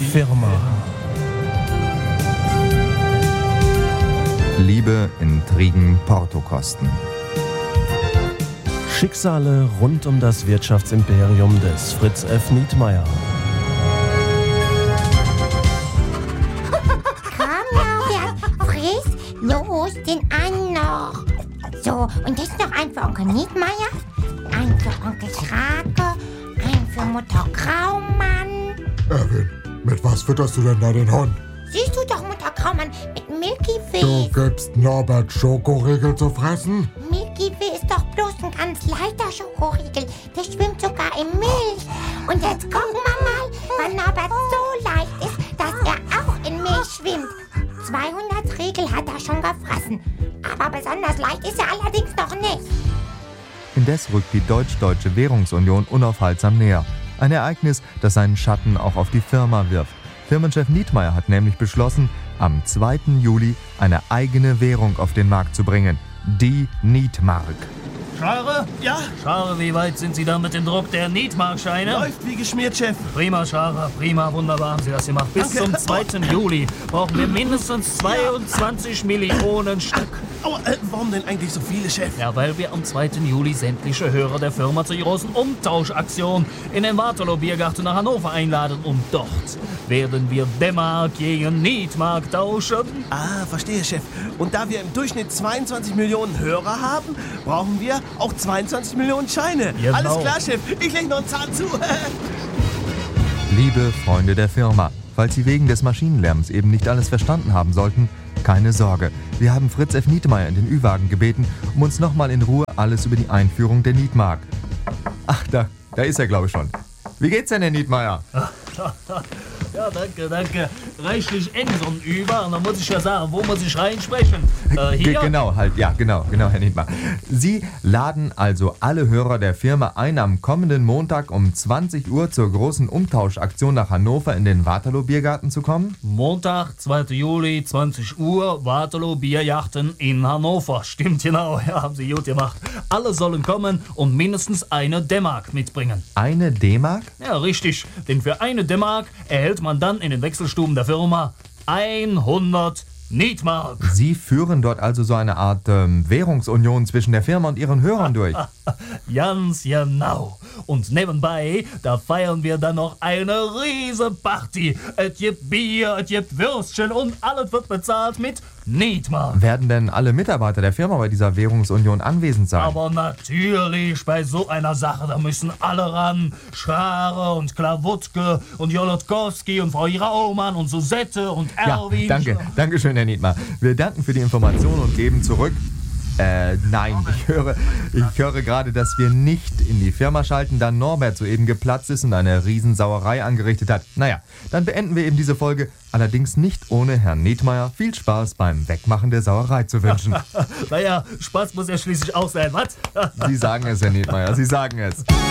Firma. Liebe, Intrigen, Portokosten. Schicksale rund um das Wirtschaftsimperium des Fritz F. Nietmeyer. Komm, Norbert, friss, los, den einen noch. So, und das noch ein für Onkel Nietmeyer, ein für Onkel Krake, ein für Mutter Graumann. Erwin, mit was fütterst du denn da den Hund? Siehst du doch, Mutter Graumann, mit Milky Du Way. gibst Norbert Schokoriegel zu fressen? Milky Way ist doch bloß ein ganz leichter Schokoriegel. Der schwimmt sogar in Milch. Und jetzt gucken wir mal, wann Norbert so leicht ist, dass er auch in Milch schwimmt. 200 Riegel hat er schon gefressen. Aber besonders leicht ist er allerdings noch nicht. Indes rückt die Deutsch-Deutsche Währungsunion unaufhaltsam näher. Ein Ereignis, das seinen Schatten auch auf die Firma wirft. Firmenchef Nietmeyer hat nämlich beschlossen, am 2. Juli eine eigene Währung auf den Markt zu bringen. Die Nietmark. Schare? Ja, Schare, wie weit sind Sie da mit dem Druck der Nietmarkscheine? läuft wie geschmiert, Chef. Prima, Schare, prima, wunderbar haben Sie das gemacht. Bis Danke. zum 2. Juli brauchen wir mindestens 22 Millionen Stück. Aua, warum denn eigentlich so viele, Chef? Ja, weil wir am 2. Juli sämtliche Hörer der Firma zur großen Umtauschaktion in den Waterloo Biergarten nach Hannover einladen. Und dort werden wir D-Mark gegen Nietmark tauschen. Ah, verstehe, Chef. Und da wir im Durchschnitt 22 Millionen Hörer haben, brauchen wir auch 22 Millionen Scheine. Genau. Alles klar, Chef. Ich leg noch einen Zahn zu. Liebe Freunde der Firma, falls Sie wegen des Maschinenlärms eben nicht alles verstanden haben sollten, keine Sorge. Wir haben Fritz F. Nietmeyer in den Ü-Wagen gebeten, um uns nochmal in Ruhe alles über die Einführung der Nietmark. Ach, da ist er, glaube ich, schon. Wie geht's denn, Herr Nietmeyer? Ja, danke. Reichlich eng so ein Über. Und dann muss ich ja sagen, wo muss ich reinsprechen? Hier? Genau, Herr Nietmeyer. Sie laden also alle Hörer der Firma ein, am kommenden Montag um 20 Uhr zur großen Umtauschaktion nach Hannover in den Waterloo Biergarten zu kommen? Montag, 2. Juli, 20 Uhr, Waterloo Bierjachten in Hannover. Stimmt genau, ja, haben Sie gut gemacht. Alle sollen kommen und mindestens eine D-Mark mitbringen. Eine D-Mark? Ja, richtig. Denn für eine D-Mark erhält man dann in den Wechselstuben der Firma 100 Nietmark. Sie führen dort also so eine Art Währungsunion zwischen der Firma und ihren Hörern durch. Ganz genau. Und nebenbei, da feiern wir dann noch eine riese Party. Es gibt Bier, es gibt Würstchen und alles wird bezahlt mit Nietmark. Werden denn alle Mitarbeiter der Firma bei dieser Währungsunion anwesend sein? Aber natürlich, bei so einer Sache, da müssen alle ran. Schare und Klawutke und Jolotkowski und Frau Raumann und Susette und Erwin. Ja, danke schön, Herr Nietmeyer. Wir danken für die Information und geben zurück. Nein, ich höre gerade, dass wir nicht in die Firma schalten, da Norbert soeben geplatzt ist und eine Riesensauerei angerichtet hat. Naja, dann beenden wir eben diese Folge, allerdings nicht ohne Herrn Nietmeyer viel Spaß beim Wegmachen der Sauerei zu wünschen. Naja, Spaß muss ja schließlich auch sein, was? Sie sagen es, Herr Nietmeyer, Sie sagen es.